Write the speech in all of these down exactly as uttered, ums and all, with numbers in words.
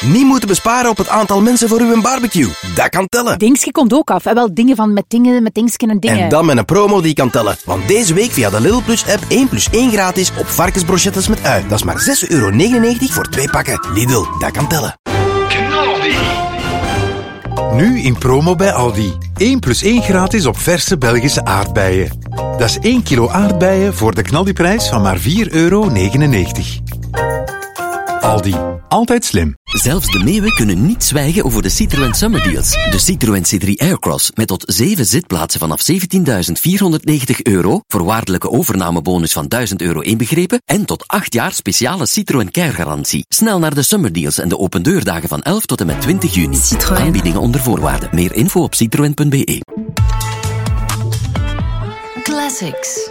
niet moeten besparen op het aantal mensen voor uw barbecue. Dat kan tellen. Dingske komt ook af. En wel dingen van met dingen, met dingsken en dingen. En dan met een promo die kan tellen. Want deze week via de Lidl Plus app één plus één gratis op varkensbrochettes met ui. Dat is maar zes euro negenennegentig voor twee pakken. Lidl, dat kan tellen. Nu in promo bij Aldi. één plus één gratis op verse Belgische aardbeien. Dat is één kilo aardbeien voor de knaldiprijs van maar vier euro negenennegentig. Aldi. Altijd slim. Zelfs de meeuwen kunnen niet zwijgen over de Citroën Summer Deals. De Citroën C drie Aircross met tot zeven zitplaatsen vanaf zeventienduizend vierhonderdnegentig euro, voorwaardelijke overnamebonus van duizend euro inbegrepen en tot acht jaar speciale Citroën Care-garantie. Snel naar de Summer Deals en de opendeurdagen van elf tot en met twintig juni. Citroën. Aanbiedingen onder voorwaarden. Meer info op citroen punt b e. Classics.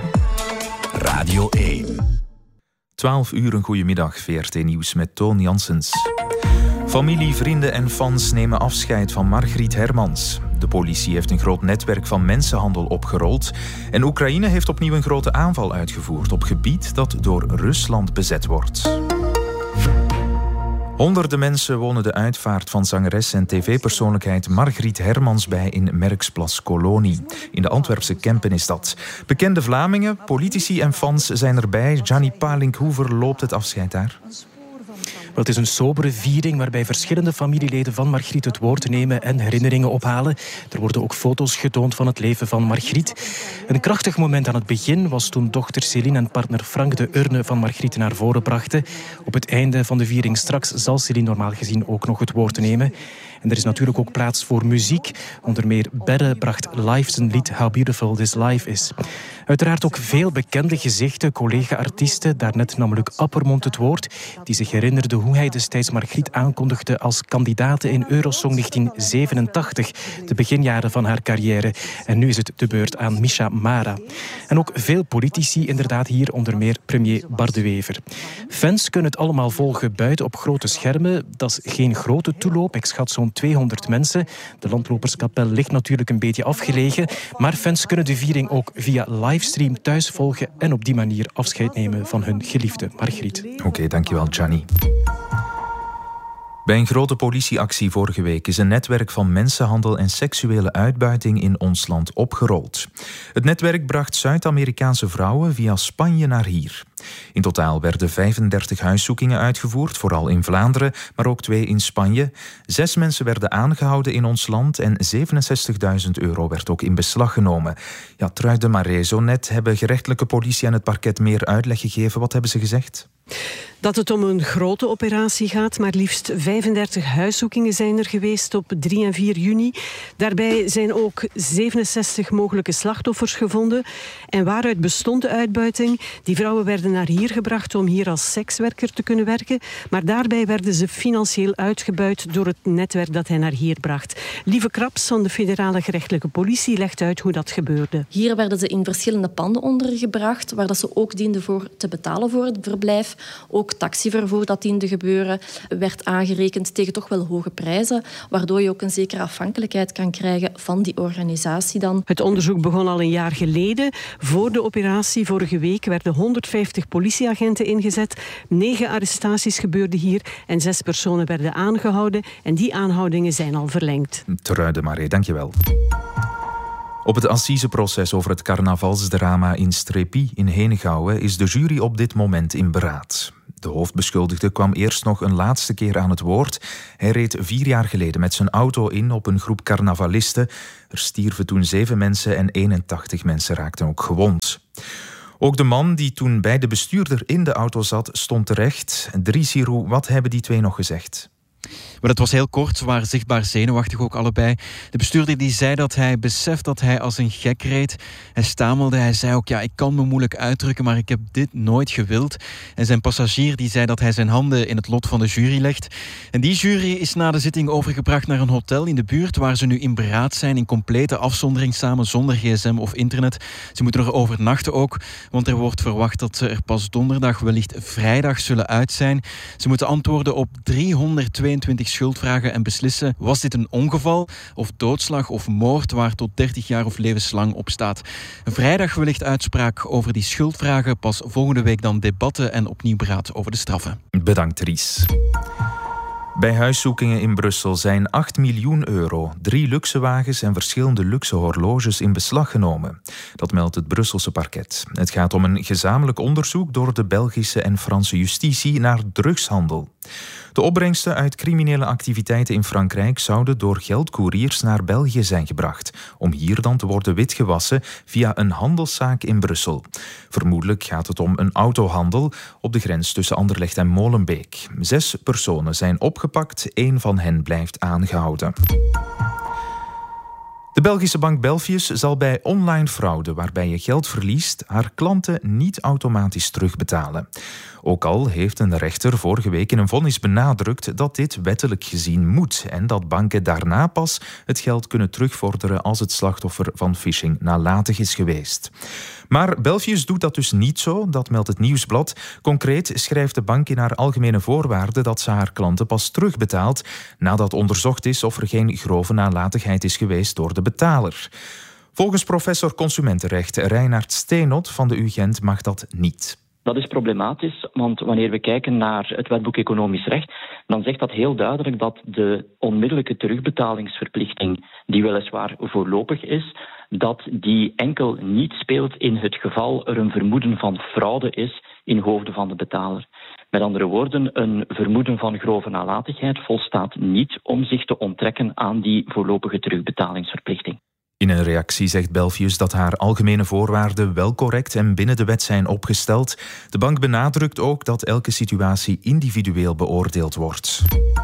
Radio één. twaalf uur, een goedemiddag, V R T Nieuws met Toon Janssens. Familie, vrienden en fans nemen afscheid van Margriet Hermans. De politie heeft een groot netwerk van mensenhandel opgerold. En Oekraïne heeft opnieuw een grote aanval uitgevoerd op gebied dat door Rusland bezet wordt. Honderden mensen wonen de uitvaart van zangeres en tv-persoonlijkheid Margriet Hermans bij in Merksplas Kolonie. In de Antwerpse Kempen is dat. Bekende Vlamingen, politici en fans zijn erbij. Gianni Palink, hoe verloopt het afscheid daar? Wel, het is een sobere viering waarbij verschillende familieleden van Margriet het woord nemen en herinneringen ophalen. Er worden ook foto's getoond van het leven van Margriet. Een krachtig moment aan het begin was toen dochter Céline en partner Frank de urne van Margriet naar voren brachten. Op het einde van de viering straks zal Céline normaal gezien ook nog het woord nemen. En er is natuurlijk ook plaats voor muziek. Onder meer Berre bracht live zijn lied How Beautiful This Life Is. Uiteraard ook veel bekende gezichten, collega-artiesten. Daarnet namelijk Appermond het woord, die zich herinnerde hoe hij destijds Margriet aankondigde als kandidate in Eurosong negentien zevenentachtig, de beginjaren van haar carrière. En nu is het de beurt aan Misha Mara. En ook veel politici inderdaad hier, onder meer premier Bart de Wever. Fans kunnen het allemaal volgen buiten op grote schermen. Dat is geen grote toeloop, ik schat zo'n tweehonderd mensen. De landloperskapel ligt natuurlijk een beetje afgelegen, maar fans kunnen de viering ook via livestream thuis volgen en op die manier afscheid nemen van hun geliefde Margriet. Oké, okay, dankjewel Gianni. Bij een grote politieactie vorige week is een netwerk van mensenhandel en seksuele uitbuiting in ons land opgerold. Het netwerk bracht Zuid-Amerikaanse vrouwen via Spanje naar hier. In totaal werden vijfendertig huiszoekingen uitgevoerd, vooral in Vlaanderen, maar ook twee in Spanje. Zes mensen werden aangehouden in ons land en zevenenzestigduizend euro werd ook in beslag genomen. Ja, Truide Maré, zo net hebben gerechtelijke politie en het parket meer uitleg gegeven. Wat hebben ze gezegd? Dat het om een grote operatie gaat, maar liefst vijfendertig huiszoekingen zijn er geweest op drie en vier juni. Daarbij zijn ook zevenenzestig mogelijke slachtoffers gevonden. En waaruit bestond de uitbuiting? Die vrouwen werden naar hier gebracht om hier als sekswerker te kunnen werken, maar daarbij werden ze financieel uitgebuit door het netwerk dat hij naar hier bracht. Lieve Kraps van de federale gerechtelijke politie legt uit hoe dat gebeurde. Hier werden ze in verschillende panden ondergebracht, waar dat ze ook dienden voor te betalen voor het verblijf. Ook taxivervoer dat diende gebeuren werd aangerekend tegen toch wel hoge prijzen, waardoor je ook een zekere afhankelijkheid kan krijgen van die organisatie dan. Het onderzoek begon al een jaar geleden. Voor de operatie vorige week werden honderdvijftig politieagenten ingezet. Negen arrestaties gebeurden hier en zes personen werden aangehouden. En die aanhoudingen zijn al verlengd. Truide Maré, dankjewel. Op het assiseproces over het carnavalsdrama in Strépy in Henegouwen is de jury op dit moment in beraad. De hoofdbeschuldigde kwam eerst nog een laatste keer aan het woord. Hij reed vier jaar geleden met zijn auto in op een groep carnavalisten. Er stierven toen zeven mensen en eenentachtig mensen raakten ook gewond. Ook de man die toen bij de bestuurder in de auto zat, stond terecht. Dries Sirou, wat hebben die twee nog gezegd? Maar het was heel kort, ze waren zichtbaar zenuwachtig ook allebei. De bestuurder die zei dat hij beseft dat hij als een gek reed. Hij stamelde, hij zei ook, ja, ik kan me moeilijk uitdrukken, maar ik heb dit nooit gewild. En zijn passagier die zei dat hij zijn handen in het lot van de jury legt. En die jury is na de zitting overgebracht naar een hotel in de buurt, waar ze nu in beraad zijn, in complete afzondering samen, zonder gsm of internet. Ze moeten er overnachten ook, want er wordt verwacht dat ze er pas donderdag, wellicht vrijdag, zullen uit zijn. Ze moeten antwoorden op driehonderdtweeëntwintig schuldvragen en beslissen, was dit een ongeval of doodslag of moord waar tot dertig jaar of levenslang op staat. Vrijdag wellicht uitspraak over die schuldvragen, pas volgende week dan debatten en opnieuw beraad over de straffen. Bedankt, Ries. Bij huiszoekingen in Brussel zijn acht miljoen euro, drie luxe wagens en verschillende luxe horloges in beslag genomen. Dat meldt het Brusselse parket. Het gaat om een gezamenlijk onderzoek door de Belgische en Franse justitie naar drugshandel. De opbrengsten uit criminele activiteiten in Frankrijk zouden door geldcouriers naar België zijn gebracht, om hier dan te worden witgewassen via een handelszaak in Brussel. Vermoedelijk gaat het om een autohandel op de grens tussen Anderlecht en Molenbeek. Zes personen zijn opgepakt, één van hen blijft aangehouden. De Belgische bank Belfius zal bij online fraude waarbij je geld verliest haar klanten niet automatisch terugbetalen. Ook al heeft een rechter vorige week in een vonnis benadrukt dat dit wettelijk gezien moet en dat banken daarna pas het geld kunnen terugvorderen als het slachtoffer van phishing nalatig is geweest. Maar Belfius doet dat dus niet zo, dat meldt het Nieuwsblad. Concreet schrijft de bank in haar algemene voorwaarden dat ze haar klanten pas terugbetaalt nadat onderzocht is of er geen grove nalatigheid is geweest door de betaler. Volgens professor consumentenrecht Reinhard Steenot van de U Gent mag dat niet. Dat is problematisch, want wanneer we kijken naar het wetboek economisch recht, dan zegt dat heel duidelijk dat de onmiddellijke terugbetalingsverplichting, die weliswaar voorlopig is, dat die enkel niet speelt in het geval er een vermoeden van fraude is in hoofde van de betaler. Met andere woorden, een vermoeden van grove nalatigheid volstaat niet om zich te onttrekken aan die voorlopige terugbetalingsverplichting. In een reactie zegt Belfius dat haar algemene voorwaarden wel correct en binnen de wet zijn opgesteld. De bank benadrukt ook dat elke situatie individueel beoordeeld wordt.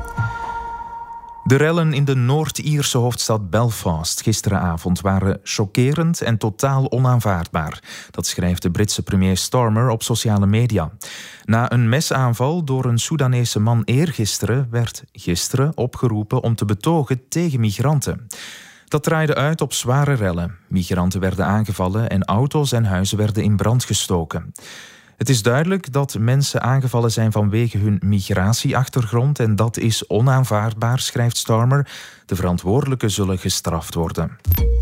De rellen in de Noord-Ierse hoofdstad Belfast gisteravond waren chockerend en totaal onaanvaardbaar. Dat schrijft de Britse premier Starmer op sociale media. Na een mesaanval door een Soedanese man eergisteren werd gisteren opgeroepen om te betogen tegen migranten. Dat draaide uit op zware rellen. Migranten werden aangevallen en auto's en huizen werden in brand gestoken. Het is duidelijk dat mensen aangevallen zijn vanwege hun migratieachtergrond en dat is onaanvaardbaar, schrijft Starmer. De verantwoordelijken zullen gestraft worden.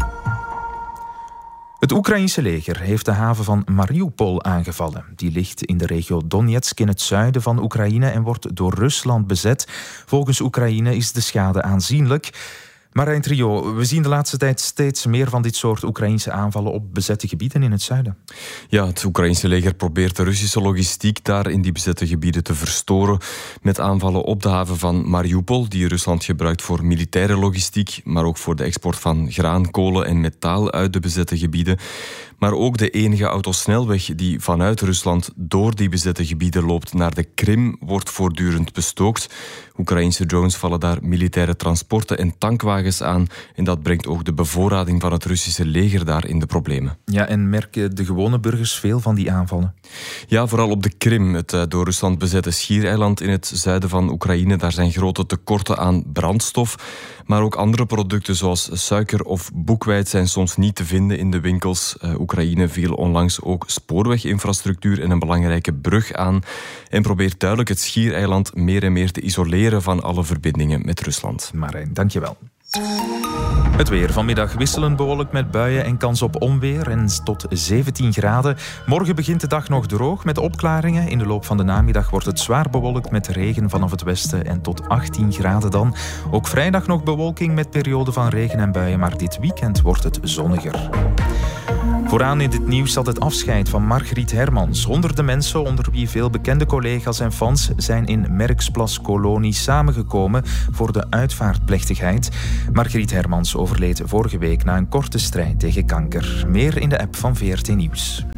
Het Oekraïense leger heeft de haven van Mariupol aangevallen. Die ligt in de regio Donetsk in het zuiden van Oekraïne en wordt door Rusland bezet. Volgens Oekraïne is de schade aanzienlijk. Marijn Trio, we zien de laatste tijd steeds meer van dit soort Oekraïnse aanvallen op bezette gebieden in het zuiden. Ja, het Oekraïnse leger probeert de Russische logistiek daar in die bezette gebieden te verstoren met aanvallen op de haven van Mariupol, die Rusland gebruikt voor militaire logistiek, maar ook voor de export van graan, kolen en metaal uit de bezette gebieden. Maar ook de enige autosnelweg die vanuit Rusland door die bezette gebieden loopt naar de Krim wordt voortdurend bestookt. Oekraïnse drones vallen daar militaire transporten en tankwagens aan en dat brengt ook de bevoorrading van het Russische leger daar in de problemen. Ja, en merken de gewone burgers veel van die aanvallen? Ja, vooral op de Krim, het door Rusland bezette schiereiland in het zuiden van Oekraïne. Daar zijn grote tekorten aan brandstof, maar ook andere producten zoals suiker of boekweit zijn soms niet te vinden in de winkels. Uh, Oekraïne viel onlangs ook spoorweginfrastructuur en een belangrijke brug aan en probeert duidelijk het schiereiland meer en meer te isoleren van alle verbindingen met Rusland. Marijn, dankjewel. Het weer vanmiddag wisselend bewolkt met buien en kans op onweer en tot zeventien graden. Morgen begint de dag nog droog met opklaringen. In de loop van de namiddag wordt het zwaar bewolkt met regen vanaf het westen en tot achttien graden dan. Ook vrijdag nog bewolking met perioden van regen en buien, maar dit weekend wordt het zonniger. Vooraan in dit nieuws zat het afscheid van Margriet Hermans. Honderden mensen, onder wie veel bekende collega's en fans, zijn in Merksplas Kolonie samengekomen voor de uitvaartplechtigheid. Margriet Hermans overleed vorige week na een korte strijd tegen kanker. Meer in de app van V R T Nieuws.